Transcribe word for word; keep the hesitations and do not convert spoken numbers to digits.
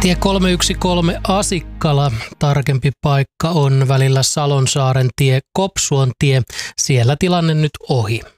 Tie kolme yksi kolme Asikkala, tarkempi paikka on välillä Salonsaaren tie, Kopsuon tie. Siellä tilanne nyt ohi.